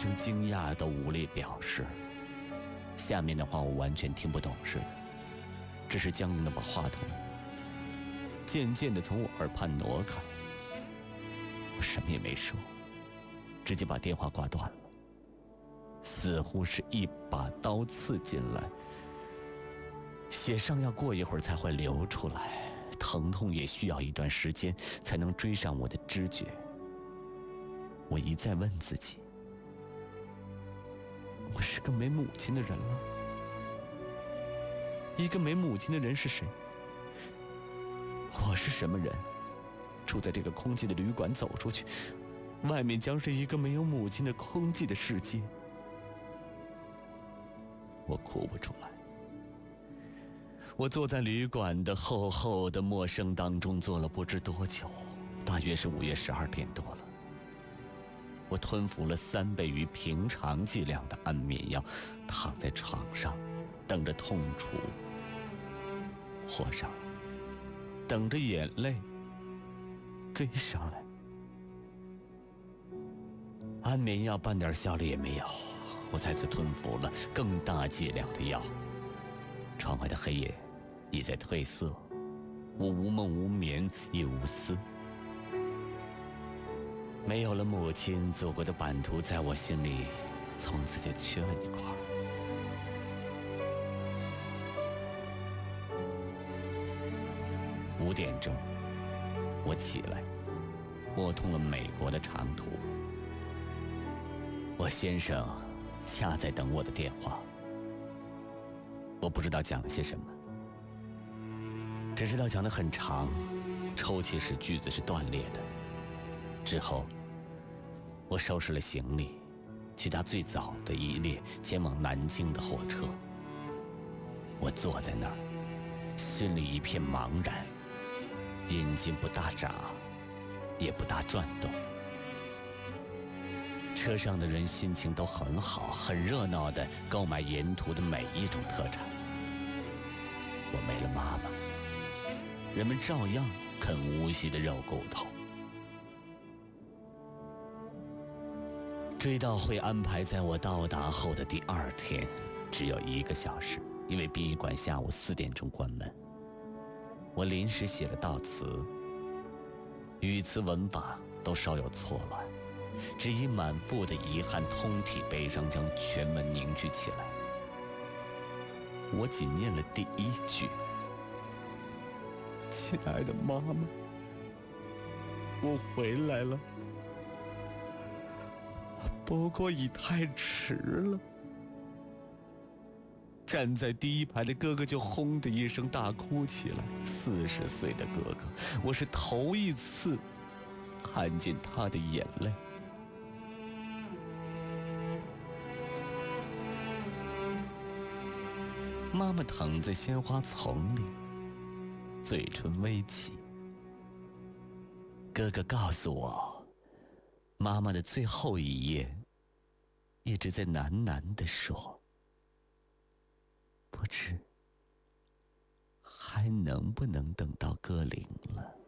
声惊讶都无力表示。下面的话我完全听不懂似的，只是僵硬地把话筒渐渐地从我耳畔挪开。我什么也没说，直接把电话挂断了，似乎是一把刀刺进来，血上要过一会儿才会流出来，疼痛也需要一段时间才能追上我的知觉。我一再问自己，我是个没母亲的人了。一个没母亲的人是谁？我是什么人？住在这个空寂的旅馆走出去，外面将是一个没有母亲的空寂的世界。我哭不出来。我坐在旅馆的厚厚的陌生当中坐了不知多久，大约是5月12点多了。我吞服了3倍于平常剂量的安眠药，躺在床上等着痛楚或者等着眼泪追上来。安眠药半点效力也没有，我再次吞服了更大剂量的药。窗外的黑夜已在褪色，我无梦无眠也无思。没有了母亲，祖国的版图在我心里从此就缺了一块。5点钟，我起来，拨通了美国的长途。我先生恰在等我的电话。我不知道讲了些什么，只知道讲得很长，抽泣时句子是断裂的。之后我收拾了行李，去搭最早的一列前往南京的火车。我坐在那儿，心里一片茫然，眼睛不大眨，也不大转动。车上的人心情都很好，很热闹地购买沿途的每一种特产。我没了妈妈，人们照样啃无锡的肉骨头。追悼会安排在我到达后的第2天，只有1个小时，因为殡仪馆下午4点钟关门。我临时写了悼词，语词文法都稍有错乱，只因满腹的遗憾，通体悲伤将全文凝聚起来。我仅念了第1句：亲爱的妈妈，我回来了，不过已太迟了。站在第1排的哥哥就轰的一声大哭起来。40岁的哥哥，我是头一次看见他的眼泪。妈妈躺在鲜花丛里，嘴唇微起。哥哥告诉我，妈妈的最后一页一直在喃喃地说，不知还能不能等到歌铃了。